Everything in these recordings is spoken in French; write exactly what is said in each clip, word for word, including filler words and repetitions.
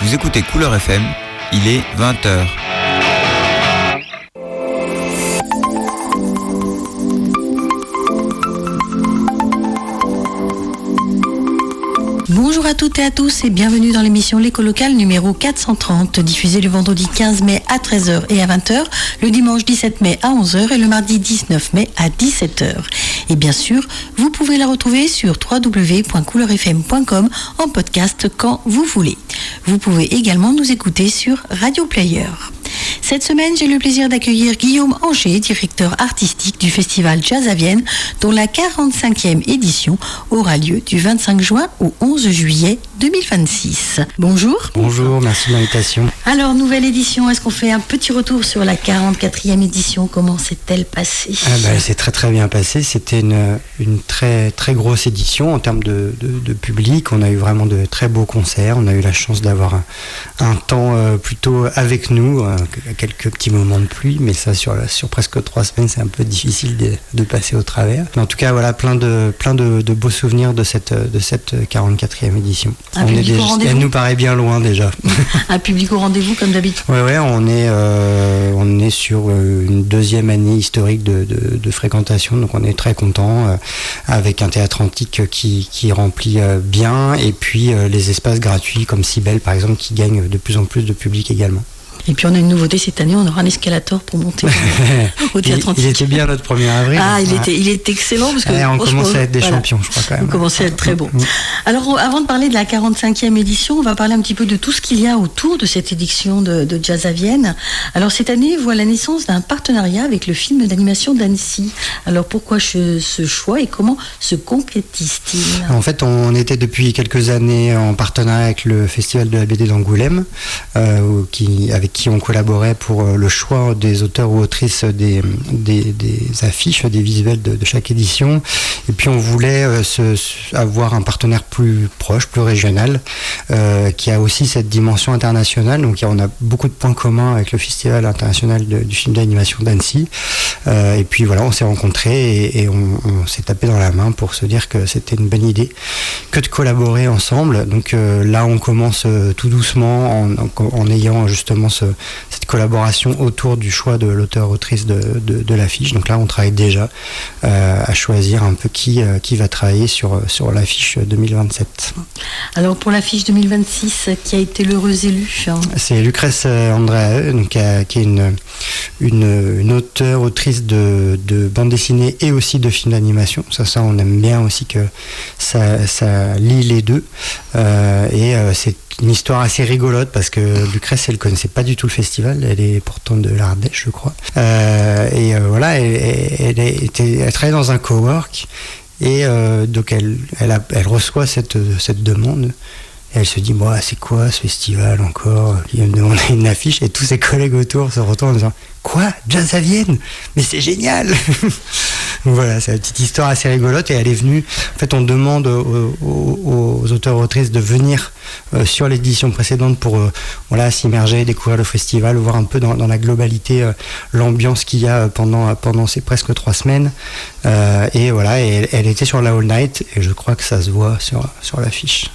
Vous écoutez Couleur F M, il est vingt heures. Bonjour à toutes et à tous et bienvenue dans l'émission L'écho local numéro quatre cent trente, diffusée le vendredi quinze mai à treize heures et à vingt heures, le dimanche dix-sept mai à onze heures et le mardi dix-neuf mai à dix-sept heures. Et bien sûr, vous pouvez la retrouver sur w w w point couleur f m point com en podcast quand vous voulez. Vous pouvez également nous écouter sur Radio Player. Cette semaine, j'ai le plaisir d'accueillir Guillaume Anger, directeur artistique du festival Jazz à Vienne, dont la quarante-cinquième édition aura lieu du vingt-cinq juin au onze juillet deux mille vingt-six. Bonjour. Bonjour, merci de l'invitation. Alors, nouvelle édition, est-ce qu'on fait un petit retour sur la quarante-quatrième édition? Comment s'est-elle passée? Ah bah, c'est très très bien passé. C'était une, une très très grosse édition en termes de, de, de public. On a eu vraiment de très beaux concerts. On a eu la chance d'avoir un, un temps euh, plutôt avec nous, euh, quelques petits moments de pluie, mais ça sur, sur presque trois semaines, c'est un peu difficile de, de passer au travers. Mais en tout cas, voilà, plein de, plein de, de beaux souvenirs de cette, de cette quarante-quatrième édition. Un on public est déjà, au rendez-vous. Elle nous paraît bien loin déjà. Un public au rendez-vous comme d'habitude. Ouais, ouais, on est, euh, on est sur une deuxième année historique de, de, de fréquentation, donc on est très content, euh, avec un théâtre antique qui, qui remplit euh, bien, et puis euh, les espaces gratuits comme Cybèle par exemple qui gagnent de plus en plus de public également. Et puis on a une nouveauté cette année, on aura un escalator pour monter au théâtre antique. Il était bien notre premier avril. Ah, il ouais. était, il était excellent parce que ouais, on commençait à être des voilà. champions, je crois quand même. On commençait à être très bon. Alors, avant de parler de la quarante-cinquième édition, on va parler un petit peu de tout ce qu'il y a autour de cette édition de, de Jazz à Vienne. Alors, cette année voit la naissance d'un partenariat avec le film d'animation d'Annecy. Alors, pourquoi ce, ce choix et comment se concrétise-t-il? En fait, on était depuis quelques années en partenariat avec le Festival de la B D d'Angoulême, euh, qui, avec qui on collaborait pour le choix des auteurs ou autrices des, des, des affiches, des visuels de, de chaque édition. Et puis on voulait euh, se, avoir un partenaire plus proche, plus régional, euh, qui a aussi cette dimension internationale. Donc on a beaucoup de points communs avec le Festival international de, du film d'animation d'Annecy. Euh, et puis voilà, on s'est rencontrés et, et on, on s'est tapé dans la main pour se dire que c'était une bonne idée que de collaborer ensemble. Donc euh, là, on commence euh, tout doucement en, en, en ayant justement ce, cette collaboration autour du choix de l'auteur-autrice de, de, de l'affiche. Donc là, on travaille déjà euh, à choisir un peu qui, euh, qui va travailler sur, sur l'affiche deux mille vingt-sept. Alors pour l'affiche deux mille vingt-six, qui a été l'heureux élu? C'est Lucrèce Andréae, donc, euh, qui est une, une, une auteure-autrice de, de bande dessinée et aussi de films d'animation. Ça, ça, on aime bien aussi que ça, ça lie les deux. Euh, et euh, c'est une histoire assez rigolote parce que Lucrèce, elle connaissait pas du tout le festival. Elle est pourtant de l'Ardèche, je crois. Euh, et euh, voilà, elle, elle, elle, était, elle travaillait dans un cowork et euh, donc elle, elle, a, elle reçoit cette, cette demande. Et elle se dit, bah, c'est quoi ce festival encore? Il va me demander une affiche et tous ses collègues autour se retournent en disant, quoi? Jazz à Vienne? Mais c'est génial! Donc voilà, c'est une petite histoire assez rigolote et elle est venue. En fait, on demande aux, aux, aux auteurs-autrices de venir euh, sur l'édition précédente pour euh, voilà, s'immerger, découvrir le festival, voir un peu dans, dans la globalité euh, l'ambiance qu'il y a pendant, pendant ces presque trois semaines. Euh, et voilà, et elle, elle était sur la All Night et je crois que ça se voit sur, sur l'affiche.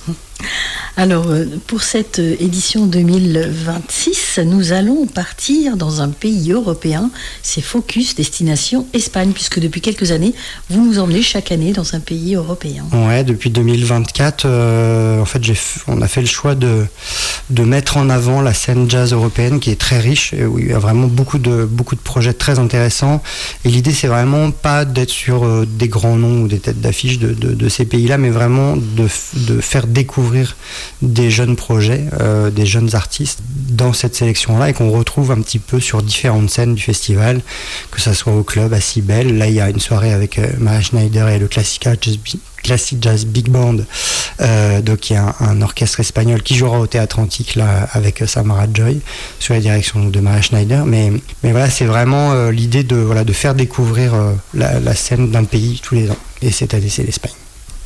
Alors, pour cette édition deux mille vingt-six, nous allons partir dans un pays européen. C'est Focus, destination Espagne, puisque depuis quelques années, vous nous emmenez chaque année dans un pays européen. Ouais, depuis deux mille vingt-quatre, euh, en fait, j'ai, on a fait le choix de, de mettre en avant la scène jazz européenne, qui est très riche, et où il y a vraiment beaucoup de, beaucoup de projets très intéressants. Et l'idée, c'est vraiment pas d'être sur euh, des grands noms ou des têtes d'affiche de, de, de ces pays-là, mais vraiment de, de faire découvrir des jeunes projets, euh, des jeunes artistes dans cette sélection-là et qu'on retrouve un petit peu sur différentes scènes du festival, que ça soit au club, à Cybèle. Là, il y a une soirée avec euh, Maria Schneider et le Classica Jazz, Classic Jazz Big Band, euh, donc il y a un, un orchestre espagnol qui jouera au Théâtre Antique là, avec euh, Samara Joy, sous la direction de Maria Schneider. Mais, mais voilà, c'est vraiment euh, l'idée de, voilà, de faire découvrir euh, la, la scène d'un pays tous les ans. Et cette année, c'est l'Espagne.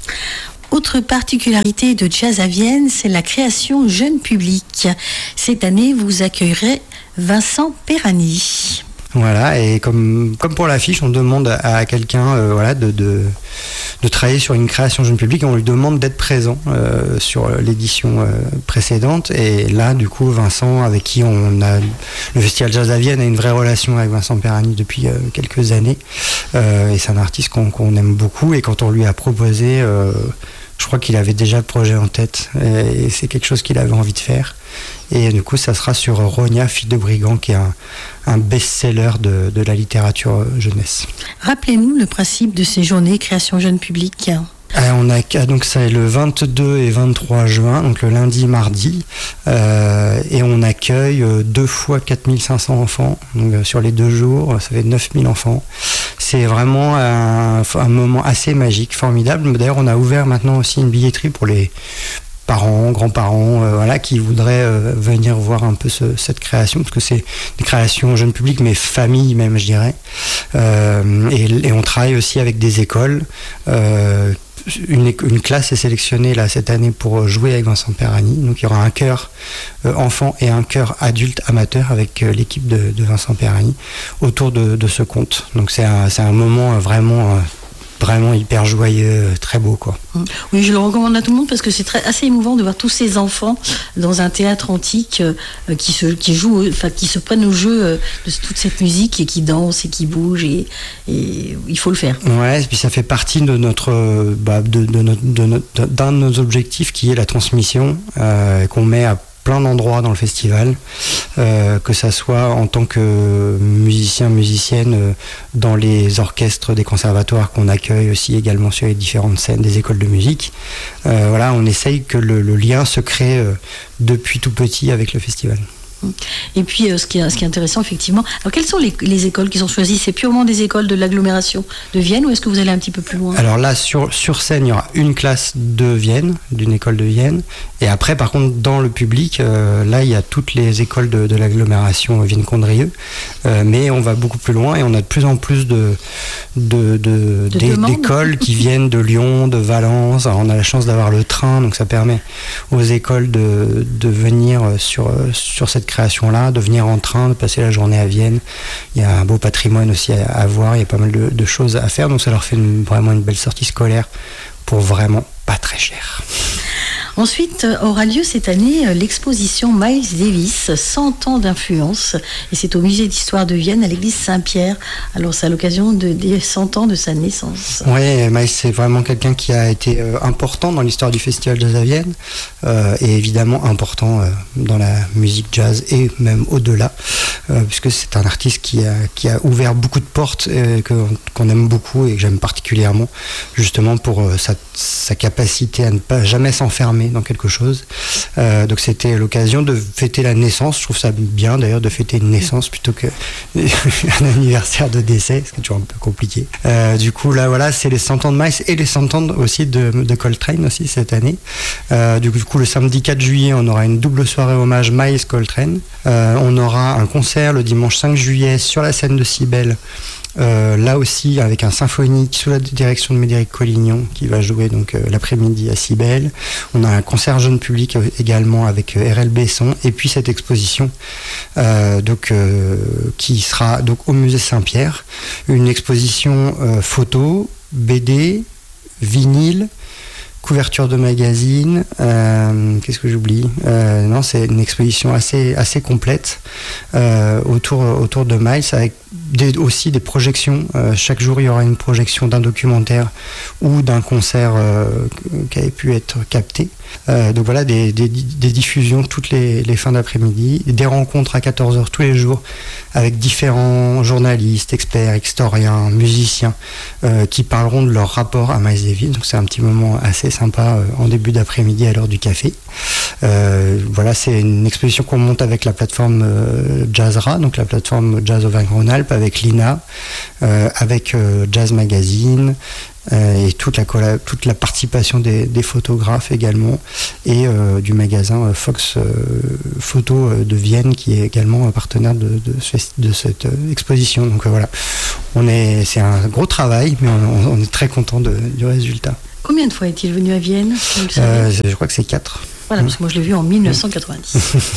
Autre particularité de Jazz à Vienne, c'est la création jeune public. Cette année, vous accueillerez Vincent Perani. Voilà, et comme, comme pour l'affiche, on demande à, à quelqu'un euh, voilà, de, de, de travailler sur une création jeune public et on lui demande d'être présent euh, sur l'édition euh, précédente. Et là, du coup, Vincent, avec qui on a le Festival Jazz à Vienne, a une vraie relation avec Vincent Perani depuis euh, quelques années. Euh, et c'est un artiste qu'on, qu'on aime beaucoup. Et quand on lui a proposé, euh, je crois qu'il avait déjà le projet en tête. Et c'est quelque chose qu'il avait envie de faire. Et du coup, ça sera sur Ronia, fille de brigand, qui est un, un best-seller de, de la littérature jeunesse. Rappelez-nous le principe de ces journées création jeune public. Euh, on a donc c'est le vingt-deux et vingt-trois juin, donc le lundi, mardi, euh, et on accueille deux fois quatre mille cinq cents enfants. Donc euh, sur les deux jours, ça fait neuf mille enfants. C'est vraiment un, un moment assez magique, formidable. D'ailleurs, on a ouvert maintenant aussi une billetterie pour les parents, grands-parents, euh, voilà, qui voudraient euh, venir voir un peu ce, cette création, parce que c'est des créations jeunes publics, mais famille même, je dirais. Euh, et, et on travaille aussi avec des écoles. Euh, Une, une classe est sélectionnée là cette année pour jouer avec Vincent Perani. Donc il y aura un chœur euh, enfant et un chœur adulte amateur avec euh, l'équipe de, de Vincent Perani autour de, de ce conte. Donc c'est un, c'est un moment vraiment euh, vraiment hyper joyeux, très beau quoi. Oui, je le recommande à tout le monde parce que c'est très, assez émouvant de voir tous ces enfants dans un théâtre antique euh, qui, se, qui jouent, enfin qui se prennent au jeu euh, de toute cette musique et qui dansent et qui bougent et, et il faut le faire. Ouais, et puis ça fait partie de notre, bah, de, de notre, de notre, d'un de nos objectifs qui est la transmission euh, qu'on met à plein d'endroits dans le festival, euh, que ça soit en tant que musicien, musicienne euh, dans les orchestres des conservatoires qu'on accueille aussi également sur les différentes scènes des écoles de musique. Euh, voilà, on essaye que le, le lien se crée euh, depuis tout petit avec le festival. Et puis, euh, ce, qui est, ce qui est intéressant, effectivement, alors quelles sont les, les écoles qui sont choisies ? C'est purement des écoles de l'agglomération de Vienne ou est-ce que vous allez un petit peu plus loin ? Alors là, sur, sur scène, il y aura une classe de Vienne, d'une école de Vienne. Et après, par contre, dans le public, euh, là, il y a toutes les écoles de, de l'agglomération Vienne-Condrieu. Euh, mais on va beaucoup plus loin et on a de plus en plus de, de, de, de d'é, demandes. d'écoles qui viennent de Lyon, de Valence. Alors, on a la chance d'avoir le train, donc ça permet aux écoles de, de venir sur, sur cette création-là, de venir en train, de passer la journée à Vienne. Il y a un beau patrimoine aussi à, à voir, il y a pas mal de, de choses à faire, donc ça leur fait une, vraiment une belle sortie scolaire pour vraiment pas très cher. Ensuite aura lieu cette année l'exposition Miles Davis, cent ans d'influence, et c'est au musée d'histoire de Vienne, à l'église Saint-Pierre. Alors c'est à l'occasion de, des cent ans de sa naissance. Oui, Miles c'est vraiment quelqu'un qui a été euh, important dans l'histoire du Festival Jazz à Vienne, euh, et évidemment important euh, dans la musique jazz et même au-delà, euh, puisque c'est un artiste qui a, qui a ouvert beaucoup de portes euh, que, qu'on aime beaucoup et que j'aime particulièrement, justement pour euh, sa, sa capacité à ne pas jamais s'enfermer dans quelque chose. Euh, donc c'était l'occasion de fêter la naissance. Je trouve ça bien d'ailleurs de fêter une naissance plutôt qu'un anniversaire de décès, ce qui est toujours un peu compliqué. Euh, du coup là voilà, c'est les cent ans de Miles et les cent ans aussi de, de Coltrane aussi cette année. Euh, du coup le samedi quatre juillet on aura une double soirée hommage Miles Coltrane. Euh, on aura un concert le dimanche cinq juillet sur la scène de Cybèle. Euh, là aussi avec un symphonique sous la direction de Médéric Collignon qui va jouer donc euh, l'après-midi à Cybèle. On a un concert jeune public euh, également avec euh, R L Besson et puis cette exposition euh, donc euh, qui sera donc au musée Saint-Pierre, une exposition euh, photo, B D, vinyle, couverture de magazine, euh, qu'est-ce que j'oublie euh, non, c'est une exposition assez, assez complète euh, autour, autour de Miles avec des, aussi des projections. Euh, chaque jour, il y aura une projection d'un documentaire ou d'un concert euh, qui avait pu être capté. Euh, donc voilà, des, des, des diffusions toutes les, les fins d'après-midi, des rencontres à quatorze heures tous les jours avec différents journalistes, experts, historiens, musiciens euh, qui parleront de leur rapport à Miles Davis. Donc c'est un petit moment assez sympa euh, en début d'après-midi à l'heure du café. Euh, voilà, c'est une exposition qu'on monte avec la plateforme euh, Jazzra, donc la plateforme Jazz Auvergne-Rhône-Alpes, avec l'I N A, euh, avec euh, Jazz Magazine, euh, et toute la, colla- toute la participation des, des photographes également, et euh, du magasin euh, Fox euh, Photo euh, de Vienne, qui est également un partenaire de, de, ce, de cette euh, exposition. Donc euh, voilà, on est, c'est un gros travail, mais on, on est très content de, du résultat. Combien de fois est-il venu à Vienne ? euh, Je crois que c'est quatre. Voilà, parce que moi je l'ai vu en mille neuf cent quatre-vingt-dix.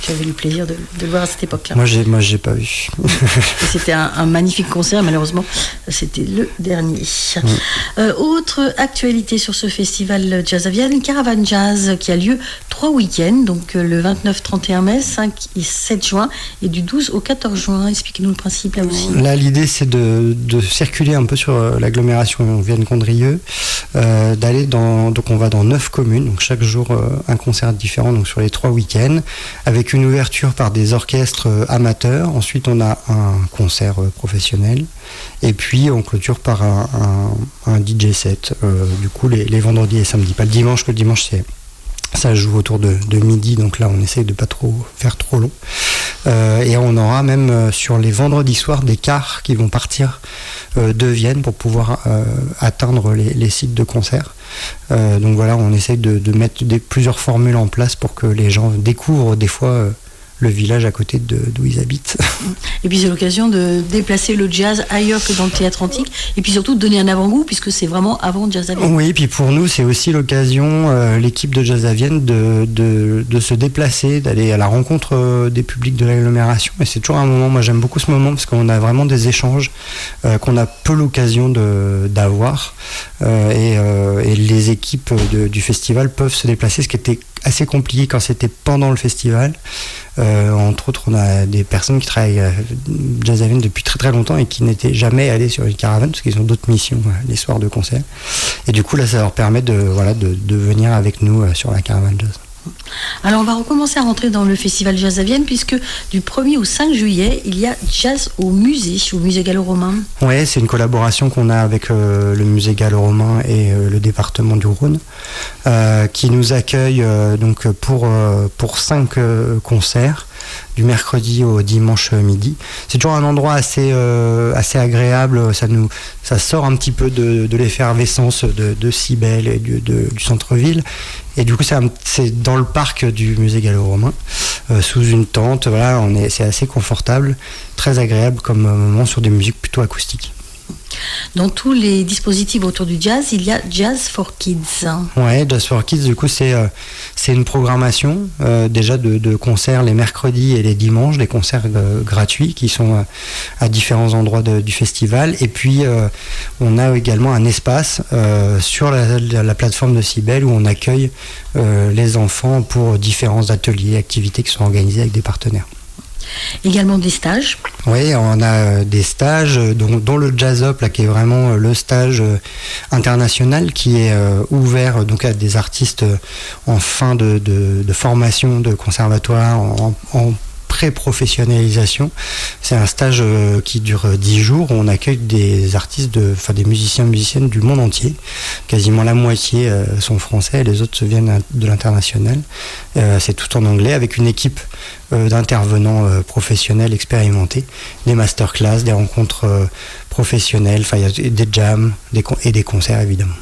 tu avais eu le plaisir de, de le voir à cette époque-là. Moi, j'ai, moi, j'ai pas vu. Et c'était un, un magnifique concert, malheureusement, c'était le dernier. Mmh. Euh, autre actualité sur ce festival Jazz à Vienne, Caravane Jazz, qui a lieu trois week-ends, donc le vingt-neuf trente et un mai, cinq et sept juin, et du douze au quatorze juin. Expliquez-nous le principe là aussi. Là, l'idée, c'est de, de circuler un peu sur l'agglomération Vienne-Condrieu, euh, d'aller dans, donc on va dans neuf communes, donc chaque jour euh, un concert différent, donc sur les trois week-ends, avec une ouverture par des orchestres euh, amateurs. Ensuite, on a un concert euh, professionnel, et puis on clôture par un, un, un D J set, euh, du coup les, les vendredis et samedis, pas le dimanche, que le dimanche c'est ça joue autour de, de midi, donc là on essaye de pas trop faire trop long. Euh, et on aura même euh, sur les vendredis soirs des cars qui vont partir euh, de Vienne pour pouvoir euh, atteindre les, les sites de concert. Euh, donc voilà, on essaye de, de mettre des, plusieurs formules en place pour que les gens découvrent des fois euh, le village à côté de, d'où ils habitent. Et puis c'est l'occasion de déplacer le jazz ailleurs que dans le théâtre antique, et puis surtout de donner un avant-goût, puisque c'est vraiment avant Jazz à Vienne. Oui, et puis pour nous, c'est aussi l'occasion, euh, l'équipe de Jazz à Vienne, de, de, de se déplacer, d'aller à la rencontre euh, des publics de l'agglomération. Et c'est toujours un moment, moi j'aime beaucoup ce moment, parce qu'on a vraiment des échanges euh, qu'on a peu l'occasion de, d'avoir. Euh, et, euh, et les équipes de, du festival peuvent se déplacer, ce qui était assez compliqué quand c'était pendant le festival. Euh, entre autres, on a des personnes qui travaillent à Jazz à Vienne depuis très très longtemps et qui n'étaient jamais allées sur une caravane parce qu'ils ont d'autres missions euh, les soirs de concert. Et du coup, là, ça leur permet de, voilà, de, de venir avec nous euh, sur la caravane jazz. Alors on va recommencer à rentrer dans le festival Jazz à Vienne, puisque du premier au cinq juillet, il y a Jazz au musée, au musée gallo-romain. Oui, c'est une collaboration qu'on a avec euh, le musée gallo-romain et euh, le département du Rhône, euh, qui nous accueille euh, donc pour, euh, pour cinq euh, concerts, du mercredi au dimanche midi. C'est toujours un endroit assez, euh, assez agréable, ça, nous, ça sort un petit peu de, de l'effervescence de, de Cybèle et du, de, du centre-ville. Et du coup, c'est, un, c'est dans le parc du musée gallo-romain, euh, sous une tente. Voilà, on est, c'est assez confortable, très agréable comme moment sur des musiques plutôt acoustiques. Dans tous les dispositifs autour du jazz, il y a Jazz for Kids. Ouais, Jazz for Kids, du coup, c'est, euh, c'est une programmation euh, déjà de, de concerts les mercredis et les dimanches, des concerts euh, gratuits qui sont euh, à différents endroits de, du festival. Et puis, euh, on a également un espace euh, sur la, la, la plateforme de Cybèle où on accueille euh, les enfants pour différents ateliers, activités qui sont organisées avec des partenaires. Également des stages. Oui, on a des stages, dont, dont le Jazz Up, là, qui est vraiment le stage international, qui est euh, ouvert donc à des artistes en fin de, de, de formation de conservatoire, en, en pré-professionnalisation. C'est un stage euh, qui dure dix jours où on accueille des artistes, de, enfin des musiciens et musiciennes du monde entier. Quasiment la moitié euh, sont français et les autres viennent de l'international. Euh, c'est tout en anglais avec une équipe euh, d'intervenants euh, professionnels expérimentés, des masterclass, des rencontres euh, professionnelles, enfin il y a des jams des con- et des concerts évidemment.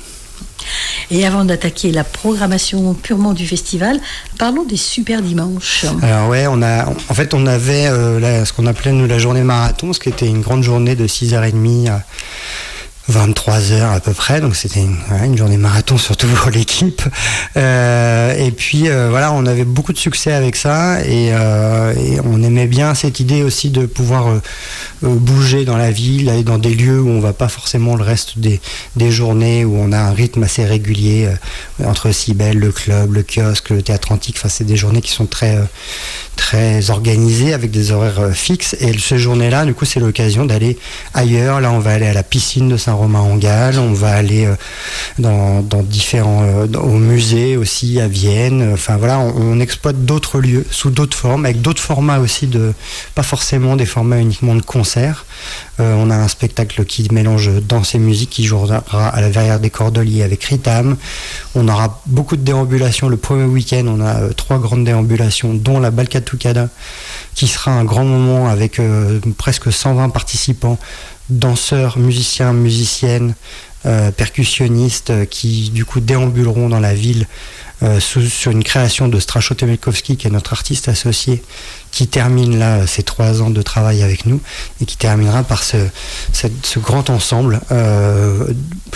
Et avant d'attaquer la programmation purement du festival, parlons des super dimanches. Alors ouais, on a, en fait on avait euh, la, ce qu'on appelait nous la journée marathon, ce qui était une grande journée de six heures trente à vingt-trois heures à peu près, donc c'était une, voilà, une journée marathon surtout pour l'équipe. Euh, et puis euh, voilà, on avait beaucoup de succès avec ça et, euh, et on aimait bien cette idée aussi de pouvoir euh, euh, bouger dans la ville, aller dans des lieux où on va pas forcément le reste des, des journées, où on a un rythme assez régulier euh, entre Cybèle, le club, le kiosque, le théâtre antique. Enfin, c'est des journées qui sont très euh, très organisées avec des horaires euh, fixes. Et ces journées-là, du coup, c'est l'occasion d'aller ailleurs. Là, on va aller à la piscine de Saint-Romain-en-Galles, on va aller euh, dans, dans différents euh, dans, au musée aussi à Vienne. Enfin voilà, on, on exploite d'autres lieux sous d'autres formes, avec d'autres formats aussi, de pas forcément des formats uniquement de concerts. Euh, on a un spectacle qui mélange danse et musique qui jouera à la Verrière des Cordeliers avec Ritam. On aura beaucoup de déambulations. Le premier week-end, on a euh, trois grandes déambulations, dont la Balcatucada, qui sera un grand moment avec euh, presque cent vingt participants, danseurs, musiciens, musiciennes, euh, percussionnistes euh, qui du coup déambuleront dans la ville euh, sous, sur une création de Strachot Temelkowski, qui est notre artiste associé, qui termine là ses trois ans de travail avec nous et qui terminera par ce, cette, ce grand ensemble euh,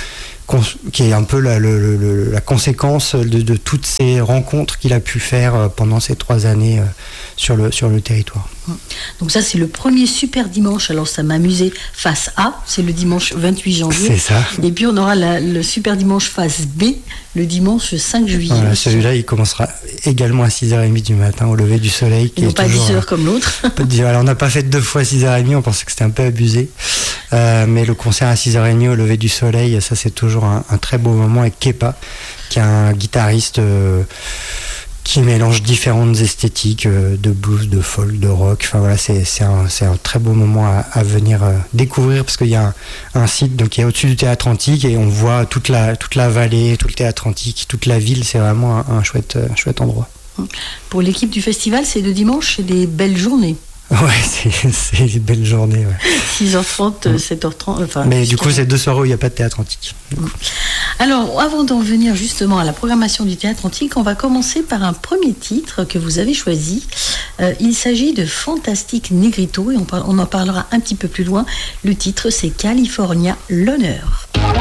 qui est un peu la, le, le, la conséquence de, de toutes ces rencontres qu'il a pu faire pendant ces trois années sur le, sur le territoire. Donc ça, c'est le premier super dimanche. Alors ça m'a amusé, face A, c'est le dimanche vingt-huit janvier. C'est ça. Et puis on aura la, le super dimanche face B, le dimanche cinq juillet. Voilà, celui-là, il commencera également à six heures trente du matin, au lever du soleil. Qui Et non est pas toujours, dix heures comme l'autre. Alors on n'a pas fait deux fois six heures trente, on pensait que c'était un peu abusé. Euh, mais le concert à six heures trente au lever du soleil, ça c'est toujours un, un très beau moment avec Kepa, qui est un guitariste... Euh, qui mélange différentes esthétiques euh, de blues, de folk, de rock. Enfin voilà, c'est, c'est, un, c'est un très beau moment à, à venir euh, découvrir, parce qu'il y a un, un site donc, qui est au-dessus du Théâtre Antique et on voit toute la, toute la vallée, tout le Théâtre Antique, toute la ville. C'est vraiment un, un, chouette, un chouette endroit. Pour l'équipe du festival, c'est le dimanche, c'est des belles journées. Ouais, c'est, c'est une belle journée. Ouais. six heures trente, mmh. sept heures trente. Enfin, mais du coup, c'est deux soirées où il n'y a pas de Théâtre Antique. Mmh. Alors, avant d'en venir justement à la programmation du Théâtre Antique, on va commencer par un premier titre que vous avez choisi. Euh, il s'agit de Fantastic Negrito et on, par- on en parlera un petit peu plus loin. Le titre, c'est California l'honneur.